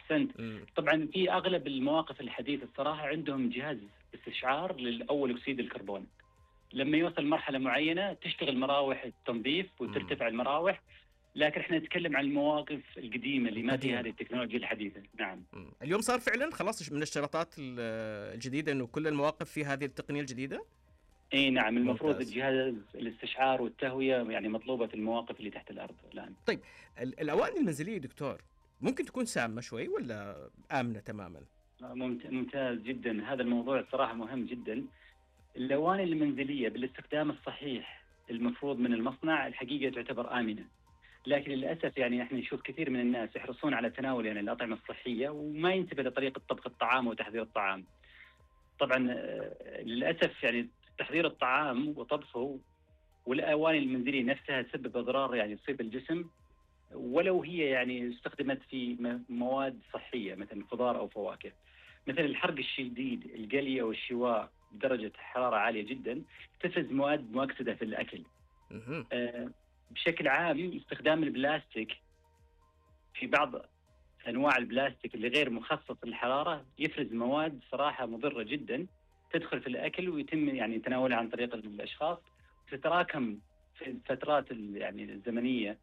أحسنت. مم. طبعا في أغلب المواقف الحديثة الصراحة عندهم جهاز استشعار للأول أكسيد الكربون. لما يوصل مرحلة معينة تشتغل مراوح التنظيف مم. وترتفع المراوح. لكن احنا نتكلم عن المواقف القديمة اللي ما فيها هذه القديمة. التكنولوجيا الحديثة. نعم. اليوم صار فعلا خلاص من الاشتراطات الجديدة انه كل المواقف في هذه التقنية الجديدة. اي نعم، المفروض ممتاز. الجهاز الاستشعار والتهوية يعني مطلوبة في المواقف اللي تحت الأرض الآن. طيب، الأواني المنزلية دكتور ممكن تكون سامة شوي ولا آمنة تماما؟ ممتاز جدا، هذا الموضوع صراحة مهم جدا. الأواني المنزلية بالاستخدام الصحيح المفروض من المصنع الحقيقة تعتبر آمنة. لكن للأسف يعني احنا نشوف كثير من الناس يحرصون على تناول يعني الأطعمة الصحية وما ينتبه لطريقة طبخ الطعام وتحضير الطعام. طبعا للأسف يعني تحضير الطعام وطبخه والأواني المنزلية نفسها تسبب أضرار يعني تصيب الجسم، ولو هي يعني استخدمت في مواد صحية مثل خضار أو فواكه. مثل الحرق الشديد، القلي أو الشواء بدرجة حرارة عالية جدا تفرز مواد مؤكسدة في الأكل. مهم. بشكل عام استخدام البلاستيك في بعض أنواع البلاستيك اللي غير مخصص للحرارة يفرز مواد صراحة مضرة جدا تدخل في الأكل ويتم يعني تناولها عن طريق الأشخاص، تتراكم في الفترات يعني الزمنية،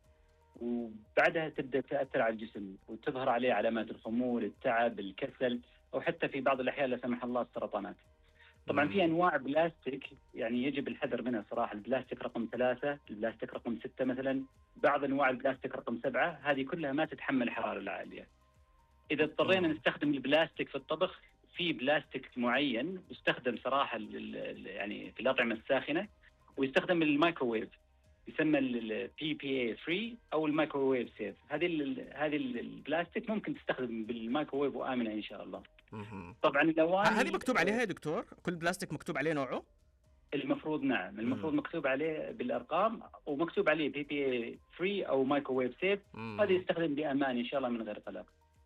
وبعدها تبدأ تأثر على الجسم وتظهر عليه علامات الخمول، التعب، الكسل، أو حتى في بعض الأحيان لا سمح الله السرطانات. طبعا في مم. أنواع بلاستيك يعني يجب الحذر منها صراحة. البلاستيك رقم 3، البلاستيك رقم 6 مثلا، بعض أنواع البلاستيك رقم 7، هذه كلها ما تتحمل الحرارة العالية. إذا اضطرينا مم. نستخدم البلاستيك في الطبخ، في بلاستيك معين يستخدم صراحة يعني في الأطعمة الساخنة، ويستخدم الميكروويف، يسمى البي بي اي فري او الميكروويف سيف. هذه البلاستيك ممكن تستخدم بالميكروويف وامنه ان شاء الله. مهم. طبعا هذه الاواني مكتوب عليها يا دكتور؟ كل بلاستيك مكتوب عليه نوعه؟ المفروض نعم، المفروض مم. مكتوب عليه بالارقام ومكتوب عليه بي بي اي فري او مايكروويف سيف. هذا مم. يستخدم بامان ان شاء الله من غير قلق.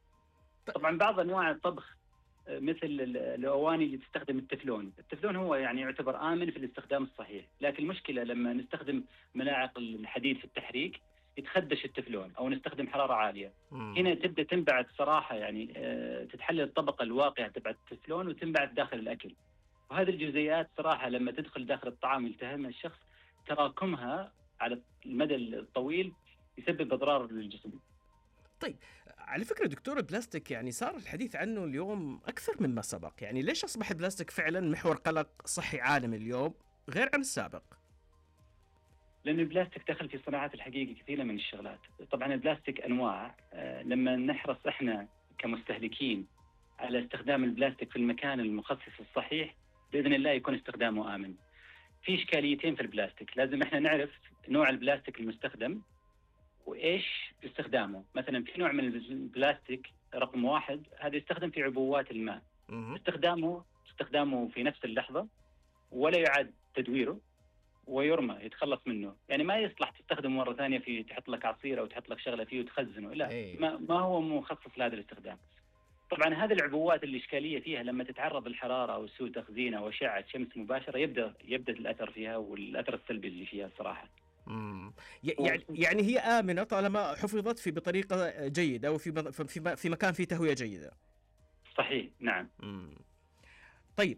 ط- طبعا بعض انواع الطبخ مثل الاواني اللي تستخدم التeflon. التeflon هو يعني يعتبر امن في الاستخدام الصحيح، لكن المشكله لما نستخدم ملاعق الحديد في التحريك يتخدش التeflon او نستخدم حراره عاليه. مم. هنا تبدا تنبعث صراحه يعني تتحلل الطبقه الواقعه تبع التeflon وتنبعث داخل الاكل. وهذه الجزيئات صراحه لما تدخل داخل الطعام يلتهمها الشخص، تراكمها على المدى الطويل يسبب اضرار للجسم. طيب، على فكرة دكتور، البلاستيك يعني صار الحديث عنه اليوم أكثر مما سبق. يعني ليش أصبح البلاستيك فعلا محور قلق صحي عالمي اليوم غير عن السابق؟ لأن البلاستيك دخل في صناعات الحقيقة كثيرة من الشغلات. طبعا البلاستيك أنواع، لما نحرص إحنا كمستهلكين على استخدام البلاستيك في المكان المخصص الصحيح بإذن الله يكون استخدامه آمن. في إشكاليتين في البلاستيك، لازم إحنا نعرف نوع البلاستيك المستخدم وإيش استخدامه. مثلا في نوع من البلاستيك رقم 1، هذا يستخدم في عبوات الماء. مهم. استخدامه في نفس اللحظة ولا يعاد تدويره ويرمى، يتخلص منه. يعني ما يصلح تستخدمه مرة ثانية في تحط لك عصير أو تحط لك شغلة فيه وتخزنه، لا، ايه. ما هو مخصص لهذا الاستخدام. طبعا هذه العبوات اللي إشكالية فيها لما تتعرض للحرارة أو سوء تخزين أو أشعة شمس مباشرة يبدأ الأثر فيها والأثر السلبي اللي فيها الصراحة. مم. يعني هي آمنة طالما حفظت بطريقة جيدة وفي في مكان فيه تهوية جيدة. صحيح نعم. مم. طيب،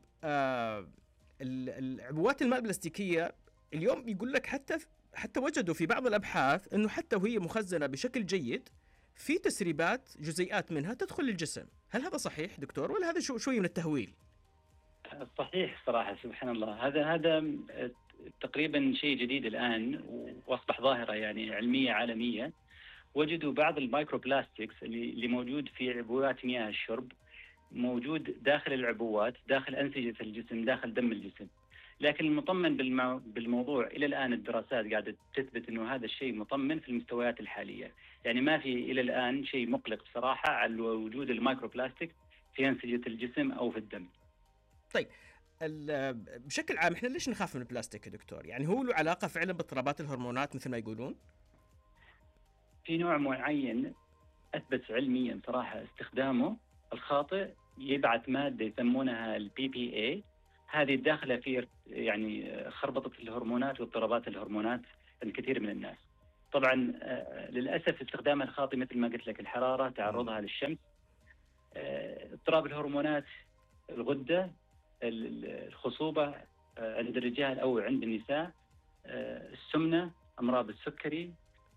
العبوات الماء البلاستيكية اليوم يقول لك حتى وجدوا في بعض الأبحاث أنه حتى وهي مخزنة بشكل جيد في تسريبات جزيئات منها تدخل للجسم. هل هذا صحيح دكتور ولا هذا شوي من التهويل؟ صحيح صراحة، سبحان الله. هذا تقريبا شيء جديد الآن وأصبح ظاهرة يعني علمية عالمية. وجدوا بعض المايكرو بلاستيكس اللي موجود في عبوات مياه الشرب، موجود داخل العبوات، داخل أنسجة الجسم، داخل دم الجسم. لكن المطمن بالموضوع إلى الآن الدراسات قاعدة تثبت أنه هذا الشيء مطمن في المستويات الحالية. يعني ما في إلى الآن شيء مقلق بصراحة على وجود المايكروبلاستيك في أنسجة الجسم أو في الدم. طيب، بشكل عام احنا ليش نخاف من البلاستيك يا دكتور؟ يعني هو له علاقة فعلا باضطرابات الهرمونات مثل ما يقولون؟ في نوع معين أثبت علميا صراحة استخدامه الخاطئ يبعث مادة يسمونها البي بي اي. هذه الداخلة في يعني خربطة الهرمونات واضطرابات الهرمونات الكثير من الناس. طبعا للأسف استخدامها الخاطئ مثل ما قلت لك، الحرارة، مم. تعرضها للشمس، اضطراب الهرمونات، الغدة، الخصوبة عند الرجال أو عند النساء، السمنة، أمراض السكري،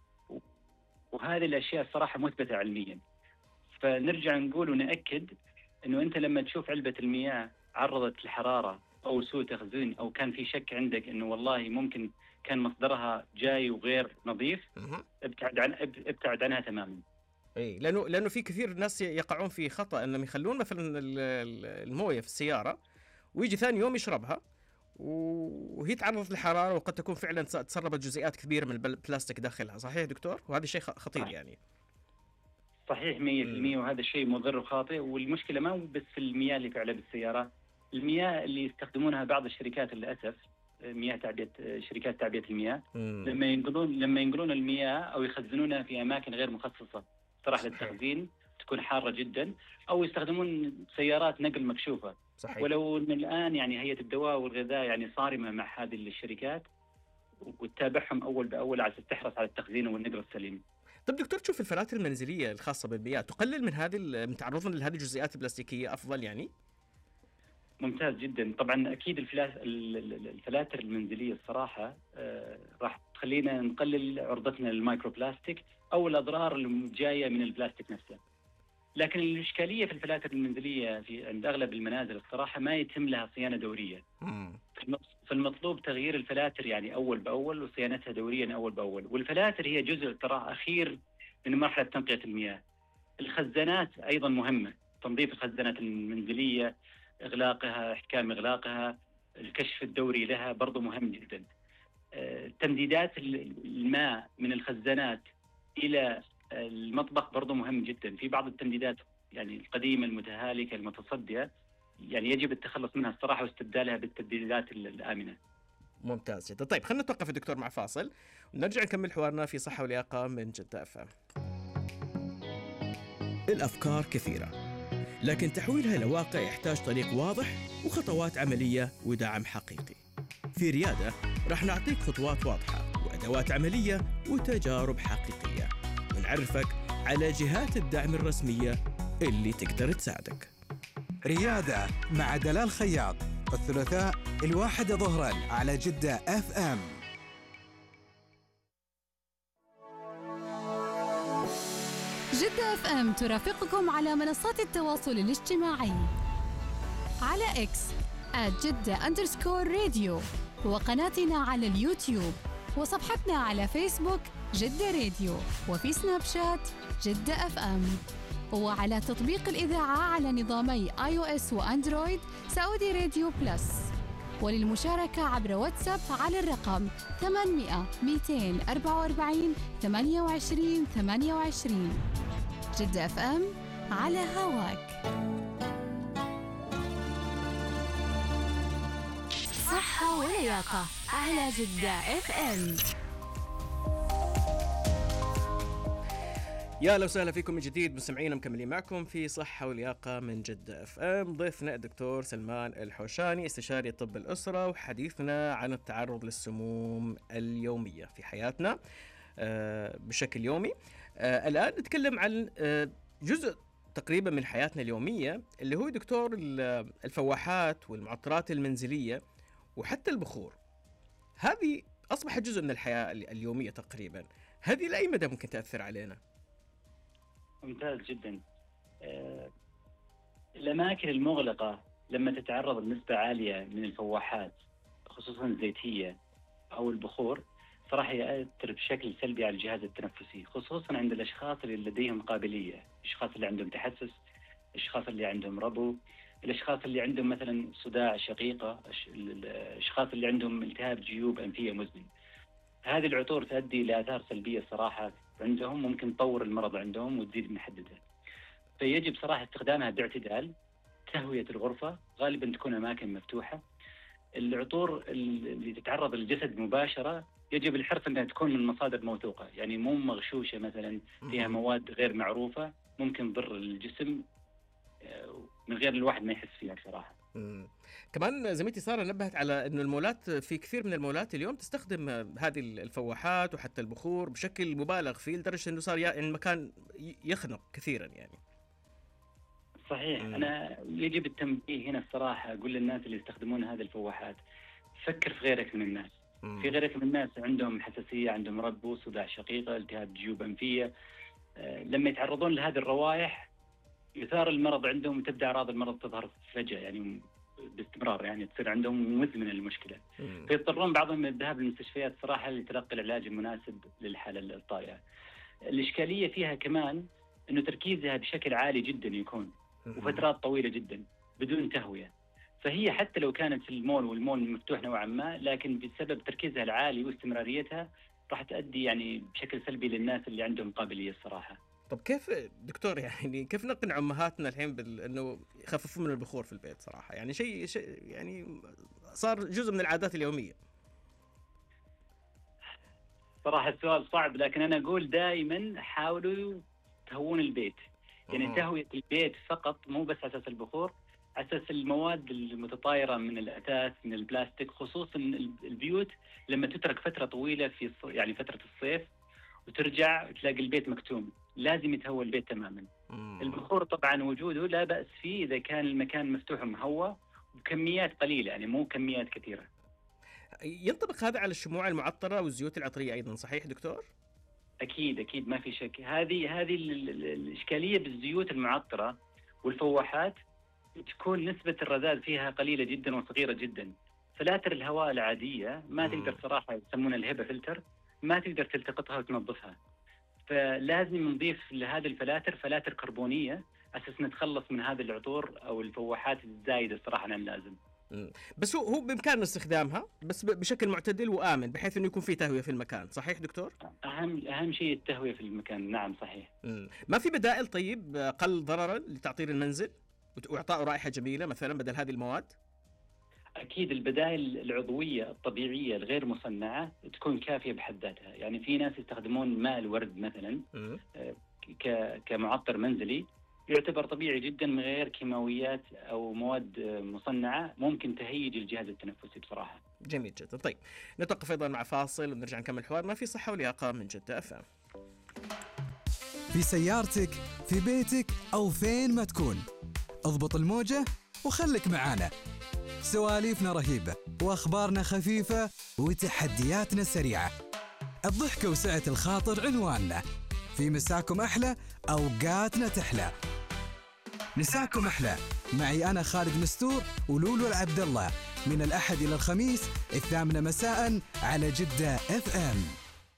وهذه الأشياء الصراحة مثبتة علميا. فنرجع نقول ونأكد أنه أنت لما تشوف علبة المياه عرضت لحرارة أو سوء تخزين أو كان في شك عندك أنه والله ممكن كان مصدرها جاي وغير نظيف، ابتعد عنها تماما. اي لانه في كثير ناس يقعون في خطأ انهم يخلون مثلا المويه في السياره ويجي ثاني يوم يشربها وهي تعرضت للحراره وقد تكون فعلا تسربت جزيئات كبيره من البلاستيك داخلها. صحيح دكتور؟ وهذا شيء خطير يعني. صحيح 100%. وهذا الشيء مضر وخاطئ. والمشكله ما هو بس في المياه اللي في علب السياره، المياه اللي يستخدمونها بعض الشركات للاسف، مياه تعبئه، شركات تعبئه المياه، لما ينقلون المياه او يخزنونها في اماكن غير مخصصه صراحه للتخزين تكون حاره جدا، او يستخدمون سيارات نقل مكشوفه. صحيح. ولو ان الان يعني هيئه الدواء والغذاء يعني صارمه مع هذه الشركات وتتابعهم اول باول على اساس تحرص على التخزين والنقل السليم. طب دكتور، تشوف الفلاتر المنزليه الخاصه بالمياه تقلل من تعرضنا لهذه الجزيئات البلاستيكيه افضل يعني؟ ممتاز جدا. طبعا اكيد الفلاتر المنزليه الصراحه راح تخلينا نقلل عرضتنا للمايكرو بلاستيك او الاضرار الجايه من البلاستيك نفسه. لكن الاشكاليه في الفلاتر المنزليه عند اغلب المنازل الصراحه ما يتم لها صيانه دوريه. فالمطلوب تغيير الفلاتر يعني اول باول وصيانتها دوريا اول باول. والفلاتر هي جزء ترى اخير من مرحله تنقيه المياه. الخزانات ايضا مهمه، تنظيف الخزانات المنزليه، اغلاقها، احكام اغلاقها، الكشف الدوري لها برضو مهم جدا. تمديدات الماء من الخزانات الى المطبخ برضو مهم جدا. في بعض التمديدات يعني القديمه المتهالكه المتصديه يعني يجب التخلص منها الصراحه واستبدالها بالتمديدات الامنه. ممتاز جدا. طيب خلينا نتوقف الدكتور مع فاصل ونرجع نكمل حوارنا في صحه ولياقه من جدة FM. الافكار كثيره، لكن تحويلها إلى واقع يحتاج طريق واضح وخطوات عملية ودعم حقيقي. في ريادة راح نعطيك خطوات واضحة وأدوات عملية وتجارب حقيقية، ونعرفك على جهات الدعم الرسمية اللي تقدر تساعدك. ريادة مع دلال خياط، الثلاثاء 1 ظهرا على جدة FM. جدة FM ترافقكم على منصات التواصل الاجتماعي على X @جدة_radio، وقناتنا على اليوتيوب، وصفحتنا على فيسبوك جدة راديو، وفي سناب شات جدة FM، وعلى تطبيق الإذاعة على نظامي iOS وأندرويد سعودي راديو بلس. وللمشاركة عبر واتساب على الرقم 800 244 28 28. جدة FM على هواك. صحة ولياقة على جدة FM. يا لو سهلا فيكم من جديد مستمعينا، مكملين معكم في صحة ولياقة من جدة FM. ضيفنا الدكتور سلمان الحوشاني، استشاري طب الأسرة، وحديثنا عن التعرض للسموم اليومية في حياتنا بشكل يومي. الآن نتكلم عن جزء تقريبا من حياتنا اليومية اللي هو دكتور الفواحات والمعطرات المنزلية وحتى البخور. هذه أصبحت جزء من الحياة اليومية تقريبا. هذه لأي مدى ممكن تأثر علينا؟ ممتاز جدا. الأماكن المغلقة لما تتعرض لنسبة عالية من الفواحات خصوصا الزيتية أو البخور صراحة يأثر بشكل سلبي على الجهاز التنفسي، خصوصا عند الأشخاص اللي لديهم قابلية، الأشخاص اللي عندهم تحسس، الأشخاص اللي عندهم ربو، الأشخاص اللي عندهم مثلا صداع شقيقة، الأشخاص اللي عندهم التهاب جيوب أنفية مزمن. هذه العطور تؤدي لآثار سلبية صراحة عندهم، ممكن تطور المرض عندهم وتزيد من حدته. فيجب صراحة استخدامها باعتدال. تهوية الغرفة غالبا تكون أماكن مفتوحة. العطور اللي تتعرض للجسد مباشرة يجب الحرص أنها تكون من مصادر موثوقة، يعني مو مغشوشة مثلا فيها مواد غير معروفة ممكن تضر الجسم من غير الواحد ما يحس فيها بصراحة. كمان زميلتي سارة نبهت على أنه المولات، في كثير من المولات اليوم تستخدم هذه الفواحات وحتى البخور بشكل مبالغ فيه لدرجة أنه صار يعني المكان يخنق كثيرا يعني. صحيح. أنا يجب التنبيه هنا الصراحة، أقول للناس اللي يستخدمون هذه الفواحات فكر في غيرك من الناس. في غيرك من الناس عندهم حساسية، عندهم ربو، صداع شقيقة، التهاب جيوب أنفية. لما يتعرضون لهذه الروائح يثار المرض عندهم وتبدأ أعراض المرض تظهر فجأة يعني باستمرار، يعني تصير عندهم مزمنة المشكلة. فيضطرون بعضهم للذهاب للمستشفيات صراحة لتلقي العلاج المناسب للحالة الطارئة. الإشكالية فيها كمان أنه تركيزها بشكل عالي جدا يكون وفترات طويلة جدا بدون تهوية. فهي حتى لو كانت في المول والمول مفتوح نوعا ما، لكن بسبب تركيزها العالي واستمراريتها راح تؤدي يعني بشكل سلبي للناس اللي عندهم قابلية الصراحة. طب كيف دكتور يعني كيف نقنع امهاتنا الحين انه يخففوا من البخور في البيت صراحه؟ يعني شيء يعني صار جزء من العادات اليوميه. صراحه السؤال صعب، لكن انا اقول دائما حاولوا تهون البيت. يعني تهوية البيت فقط، مو بس على اساس البخور، على اساس المواد المتطايره من الاثاث من البلاستيك، خصوصا البيوت لما تترك فتره طويله في يعني فتره الصيف وترجع تلاقي البيت مكتوم، لازم يتهوى البيت تماما. البخور طبعا وجوده لا بأس فيه إذا كان المكان مفتوح ومهوى بكميات قليلة، يعني مو كميات كثيرة. ينطبق هذا على الشموع المعطرة والزيوت العطرية أيضا، صحيح دكتور؟ أكيد ما في شك. هذه الإشكالية بالزيوت المعطرة والفواحات تكون نسبة الرذاذ فيها قليلة جدا وصغيرة جدا. فلاتر الهواء العادية ما تقدر صراحة، يسمونها الهبة فلتر، ما تقدر تلتقطها وتنظفها. فلازم نضيف لهذه الفلاتر فلاتر كربونية أساس نتخلص من هذا العطور أو الفواحات الزايدة الصراحة عن اللازم. بس هو بإمكاننا استخدامها بس بشكل معتدل وآمن، بحيث إنه يكون في تهوية في المكان، صحيح دكتور؟ أهم شيء التهوية في المكان، نعم صحيح. ما في بدائل طيب أقل ضررا لتعطير المنزل وإعطاء رائحة جميلة مثلا بدل هذه المواد؟ أكيد البدائل العضوية الطبيعية الغير مصنعة تكون كافية بحد ذاتها. يعني في ناس يستخدمون ماء الورد مثلا كمعطر منزلي، يعتبر طبيعي جدا من غير كيماويات أو مواد مصنعة ممكن تهيج الجهاز التنفسي بصراحة. جميل جدا. طيب نتوقف أيضا مع فاصل ونرجع نكمل حوارنا في صحة ولياقة من جدة FM. في سيارتك، في بيتك أو فين ما تكون، اضبط الموجة وخلك معانا. سواليفنا رهيبة وأخبارنا خفيفة وتحدياتنا سريعة. الضحكة وسعة الخاطر عنواننا. في مساكم أحلى، أوقاتنا تحلى. مساكم أحلى معي أنا خالد مستور ولولو العبد الله، من الأحد إلى الخميس 8 مساء على جدة FM.